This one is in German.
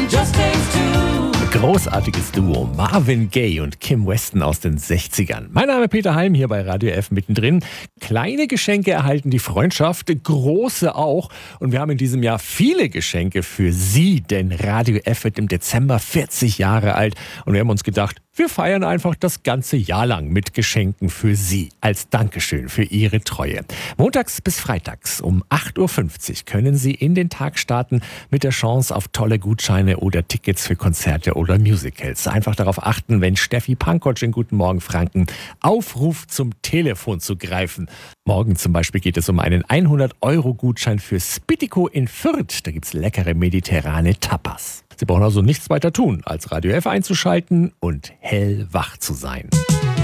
just takes two. Großartiges Duo, Marvin Gaye und Kim Weston aus den 60ern. Mein Name ist Peter Heim, hier bei Radio F mittendrin. Kleine Geschenke erhalten die Freundschaft, große auch. Und wir haben in diesem Jahr viele Geschenke für Sie, denn Radio F wird im Dezember 40 Jahre alt. Und wir haben uns gedacht, wir feiern einfach das ganze Jahr lang mit Geschenken für Sie als Dankeschön für Ihre Treue. Montags bis freitags um 8.50 Uhr können Sie in den Tag starten mit der Chance auf tolle Gutscheine oder Tickets für Konzerte oder Musicals. Einfach darauf achten, wenn Steffi Pankotsch in Guten Morgen Franken aufruft, zum Telefon zu greifen. Morgen zum Beispiel geht es um einen 100-Euro-Gutschein für Spittico in Fürth. Da gibt's leckere mediterrane Tapas. Sie brauchen also nichts weiter tun, als Radio F einzuschalten und hellwach zu sein.